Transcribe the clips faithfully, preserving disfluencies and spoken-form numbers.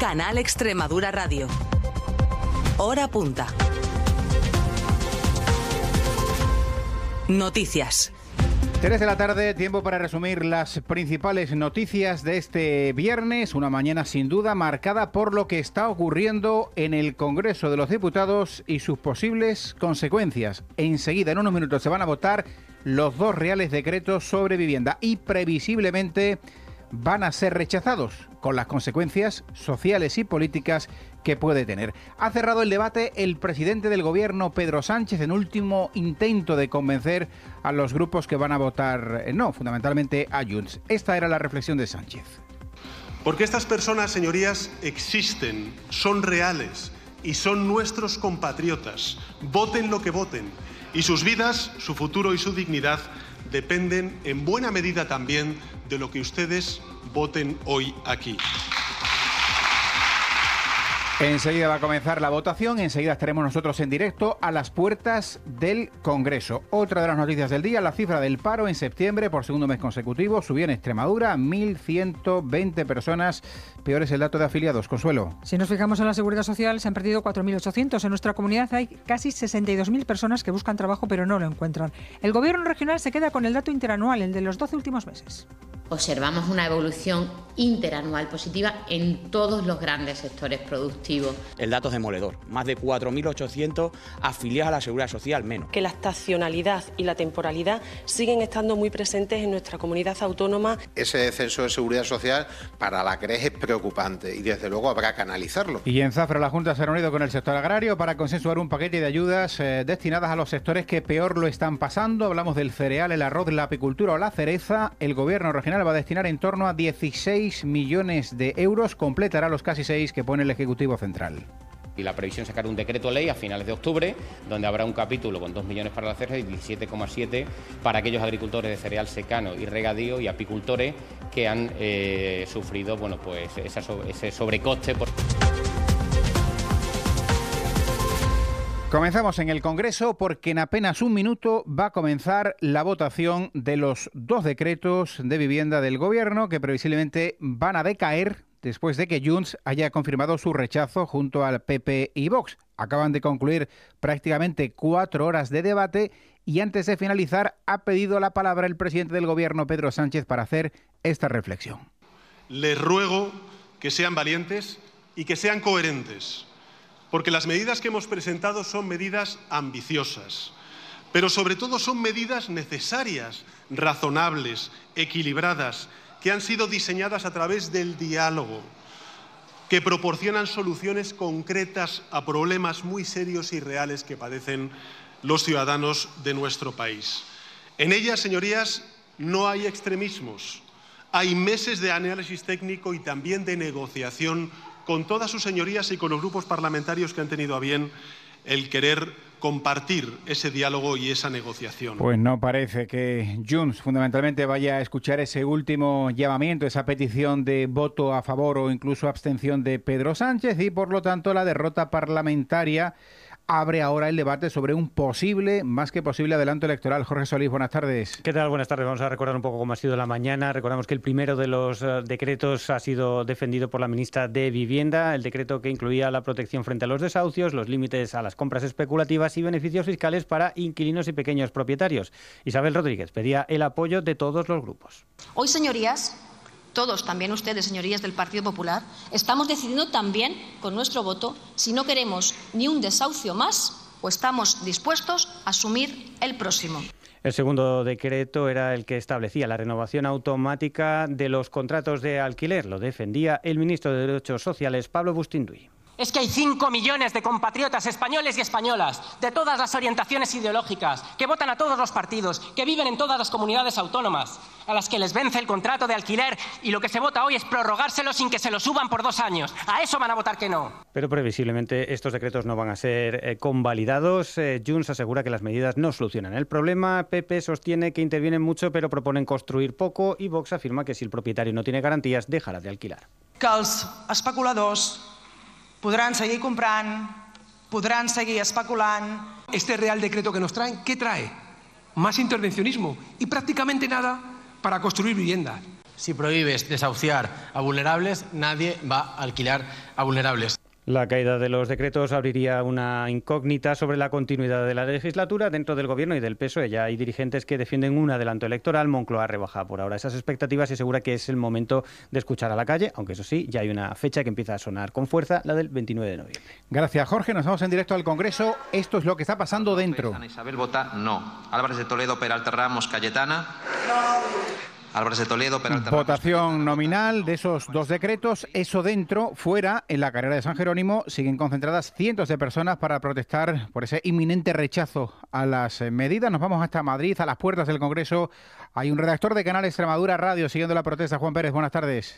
Canal Extremadura Radio. Hora punta. Noticias. tres de la tarde, tiempo para resumir las principales noticias de este viernes, una mañana sin duda marcada por lo que está ocurriendo en el Congreso de los Diputados y sus posibles consecuencias. Enseguida, en unos minutos, se van a votar los dos reales decretos sobre vivienda y previsiblemente van a ser rechazados, con las consecuencias sociales y políticas que puede tener. Ha cerrado el debate el presidente del Gobierno, Pedro Sánchez, en último intento de convencer a los grupos que van a votar no, fundamentalmente a Junts. Esta era la reflexión de Sánchez. Porque estas personas, señorías, existen, son reales y son nuestros compatriotas. Voten lo que voten. Y sus vidas, su futuro y su dignidad dependen en buena medida también de lo que ustedes voten hoy aquí. Enseguida va a comenzar la votación, enseguida estaremos nosotros en directo a las puertas del Congreso. Otra de las noticias del día, la cifra del paro en septiembre por segundo mes consecutivo subió en Extremadura a mil ciento veinte personas. Peor es el dato de afiliados. Consuelo. Si nos fijamos en la Seguridad Social, se han perdido cuatro mil ochocientos. En nuestra comunidad hay casi sesenta y dos mil personas que buscan trabajo pero no lo encuentran. El Gobierno regional se queda con el dato interanual, el de los doce últimos meses. Observamos una evolución interanual positiva en todos los grandes sectores productivos. El dato es demoledor, más de cuatro mil ochocientos afiliados a la Seguridad Social menos. Que la estacionalidad y la temporalidad siguen estando muy presentes en nuestra comunidad autónoma. Ese descenso de Seguridad Social para la C R E S es preocupante y desde luego habrá que analizarlo. Y en Zafra la Junta se ha reunido con el sector agrario para consensuar un paquete de ayudas eh, destinadas a los sectores que peor lo están pasando. Hablamos del cereal, el arroz, la apicultura o la cereza. El Gobierno regional va a destinar en torno a dieciséis millones de euros, completará los casi seis que pone el Ejecutivo Central. Y la previsión es sacar un decreto ley a finales de octubre, donde habrá un capítulo con dos millones para la cereza y diecisiete coma siete para aquellos agricultores de cereal secano y regadío y apicultores que han eh, sufrido bueno, pues esa, ese sobrecoste. Por... Comenzamos en el Congreso porque en apenas un minuto va a comenzar la votación de los dos decretos de vivienda del Gobierno que previsiblemente van a decaer después de que Junts haya confirmado su rechazo junto al P P y Vox. Acaban de concluir prácticamente cuatro horas de debate y antes de finalizar ha pedido la palabra el presidente del Gobierno, Pedro Sánchez, para hacer esta reflexión. Les ruego que sean valientes y que sean coherentes, porque las medidas que hemos presentado son medidas ambiciosas, pero sobre todo son medidas necesarias, razonables, equilibradas, que han sido diseñadas a través del diálogo, que proporcionan soluciones concretas a problemas muy serios y reales que padecen los ciudadanos de nuestro país. En ellas, señorías, no hay extremismos, hay meses de análisis técnico y también de negociación con todas sus señorías y con los grupos parlamentarios que han tenido a bien el querer compartir ese diálogo y esa negociación. Pues no parece que Junts fundamentalmente vaya a escuchar ese último llamamiento, esa petición de voto a favor o incluso abstención de Pedro Sánchez y por lo tanto la derrota parlamentaria abre ahora el debate sobre un posible, más que posible, adelanto electoral. Jorge Solís, buenas tardes. ¿Qué tal? Buenas tardes. Vamos a recordar un poco cómo ha sido la mañana. Recordamos que el primero de los uh, decretos ha sido defendido por la ministra de Vivienda, el decreto que incluía la protección frente a los desahucios, los límites a las compras especulativas y beneficios fiscales para inquilinos y pequeños propietarios. Isabel Rodríguez pedía el apoyo de todos los grupos. Hoy, señorías, todos, también ustedes, señorías del Partido Popular, estamos decidiendo también con nuestro voto si no queremos ni un desahucio más o estamos dispuestos a asumir el próximo. El segundo decreto era el que establecía la renovación automática de los contratos de alquiler. Lo defendía el ministro de Derechos Sociales, Pablo Bustinduy. Es que hay cinco millones de compatriotas españoles y españolas, de todas las orientaciones ideológicas, que votan a todos los partidos, que viven en todas las comunidades autónomas, a las que les vence el contrato de alquiler y lo que se vota hoy es prorrogárselo sin que se lo suban por dos años. A eso van a votar que no. Pero previsiblemente estos decretos no van a ser eh, convalidados. Eh, Junts asegura que las medidas no solucionan el problema. P P sostiene que intervienen mucho pero proponen construir poco y Vox afirma que si el propietario no tiene garantías dejará de alquilar. Que els especuladors podrán seguir comprant, podrán seguir especulant. Este Real Decreto que nos traen, ¿qué trae? Más intervencionismo y prácticamente nada para construir viviendas. Si prohíbes desahuciar a vulnerables, nadie va a alquilar a vulnerables. La caída de los decretos abriría una incógnita sobre la continuidad de la legislatura dentro del Gobierno y del P S O E. Ya hay dirigentes que defienden un adelanto electoral. Moncloa rebaja por ahora esas expectativas y asegura que es el momento de escuchar a la calle, aunque eso sí, ya hay una fecha que empieza a sonar con fuerza, la del veintinueve de noviembre. Gracias, Jorge. Nos vamos en directo al Congreso. Esto es lo que está pasando dentro. Ana Isabel vota no. Álvarez de Toledo, Peralta Ramos, Cayetana. Álvarez de Toledo, Peralta Ramos. Votación nominal de esos dos decretos. Eso dentro, fuera, en la carrera de San Jerónimo, siguen concentradas cientos de personas para protestar por ese inminente rechazo a las medidas. Nos vamos hasta Madrid, a las puertas del Congreso. Hay un redactor de Canal Extremadura Radio siguiendo la protesta. Juan Pérez, buenas tardes.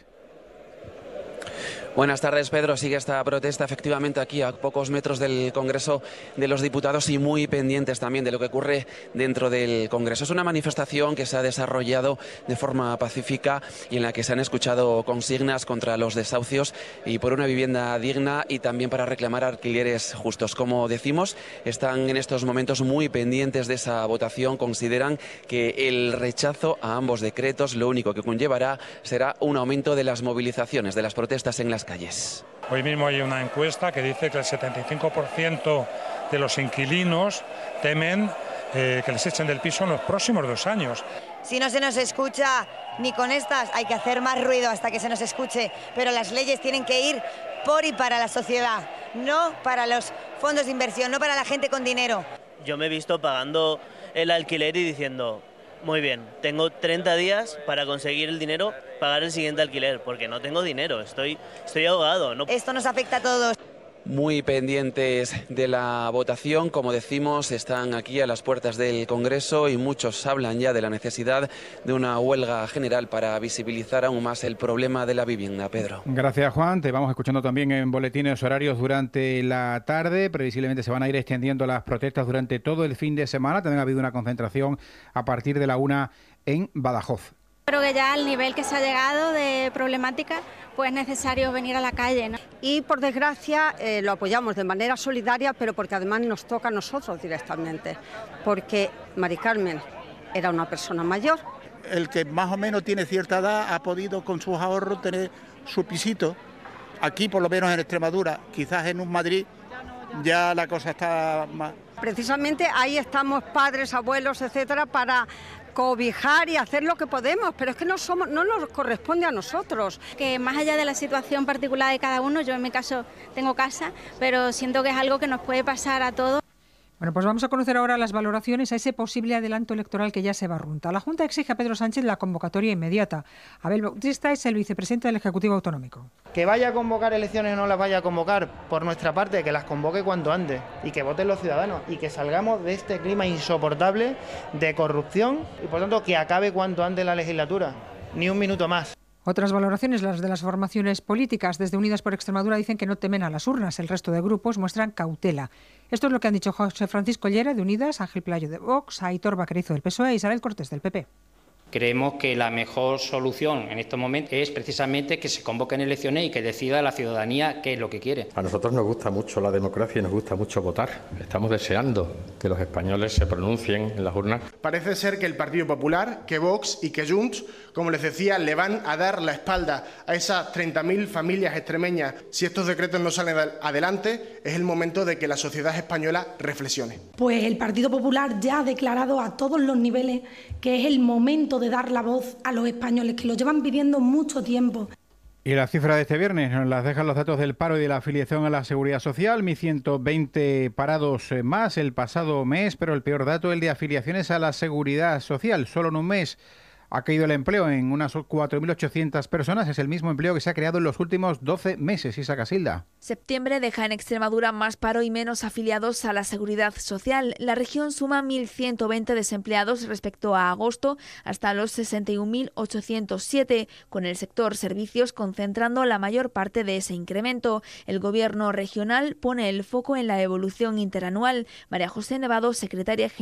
Buenas tardes, Pedro. Sigue esta protesta efectivamente aquí a pocos metros del Congreso de los Diputados y muy pendientes también de lo que ocurre dentro del Congreso. Es una manifestación que se ha desarrollado de forma pacífica y en la que se han escuchado consignas contra los desahucios y por una vivienda digna y también para reclamar alquileres justos. Como decimos, están en estos momentos muy pendientes de esa votación. Consideran que el rechazo a ambos decretos lo único que conllevará será un aumento de las movilizaciones, de las protestas en las calles. Hoy mismo hay una encuesta que dice que el setenta y cinco por ciento de los inquilinos temen eh, que les echen del piso en los próximos dos años. Si no se nos escucha ni con estas, hay que hacer más ruido hasta que se nos escuche, pero las leyes tienen que ir por y para la sociedad, no para los fondos de inversión, no para la gente con dinero. Yo me he visto pagando el alquiler y diciendo, muy bien, tengo treinta días para conseguir el dinero, pagar el siguiente alquiler, porque no tengo dinero, estoy, estoy ahogado. No... Esto nos afecta a todos. Muy pendientes de la votación, como decimos, están aquí a las puertas del Congreso y muchos hablan ya de la necesidad de una huelga general para visibilizar aún más el problema de la vivienda. Pedro. Gracias, Juan. Te vamos escuchando también en boletines horarios durante la tarde. Previsiblemente se van a ir extendiendo las protestas durante todo el fin de semana. También ha habido una concentración a partir de la una en Badajoz. Creo que ya al nivel que se ha llegado de problemática, pues es necesario venir a la calle, ¿no? Y por desgracia eh, lo apoyamos de manera solidaria, pero porque además nos toca a nosotros directamente, porque Mari Carmen era una persona mayor. El que más o menos tiene cierta edad ha podido con sus ahorros tener su pisito, aquí por lo menos en Extremadura, quizás en un Madrid ya la cosa está más... Precisamente ahí estamos padres, abuelos, etcétera, para cobijar y hacer lo que podemos, pero es que no somos, no nos corresponde a nosotros. Que más allá de la situación particular de cada uno, yo en mi caso tengo casa, pero siento que es algo que nos puede pasar a todos. Bueno, pues vamos a conocer ahora las valoraciones a ese posible adelanto electoral que ya se barrunta. La Junta exige a Pedro Sánchez la convocatoria inmediata. Abel Bautista es el vicepresidente del Ejecutivo Autonómico. Que vaya a convocar elecciones o no las vaya a convocar, por nuestra parte, que las convoque cuanto antes y que voten los ciudadanos y que salgamos de este clima insoportable de corrupción y, por tanto, que acabe cuanto antes la legislatura. Ni un minuto más. Otras valoraciones, las de las formaciones políticas. Desde Unidas por Extremadura dicen que no temen a las urnas. El resto de grupos muestran cautela. Esto es lo que han dicho José Francisco Llera de Unidas, Ángel Pelayo de Vox, Aitor Vaquerizo del P S O E e Isabel Cortés del P P. Creemos que la mejor solución en estos momentos es precisamente que se convoquen elecciones y que decida la ciudadanía qué es lo que quiere. A nosotros nos gusta mucho la democracia y nos gusta mucho votar. Estamos deseando que los españoles se pronuncien en las urnas. Parece ser que el Partido Popular, que Vox y que Junts, como les decía, le van a dar la espalda a esas treinta mil familias extremeñas. Si estos decretos no salen adelante, es el momento de que la sociedad española reflexione. Pues el Partido Popular ya ha declarado a todos los niveles que es el momento de dar la voz a los españoles, que lo llevan pidiendo mucho tiempo. Y la cifra de este viernes nos las dejan los datos del paro y de la afiliación a la Seguridad Social. mil ciento veinte parados más el pasado mes, pero el peor dato, el de afiliaciones a la Seguridad Social. Solo en un mes ha caído el empleo en unas cuatro mil ochocientas personas. Es el mismo empleo que se ha creado en los últimos doce meses. Isa Casilda. Septiembre deja en Extremadura más paro y menos afiliados a la Seguridad Social. La región suma mil ciento veinte desempleados respecto a agosto, hasta los sesenta y un mil ochocientos siete, con el sector servicios concentrando la mayor parte de ese incremento. El Gobierno regional pone el foco en la evolución interanual. María José Nevado, secretaria general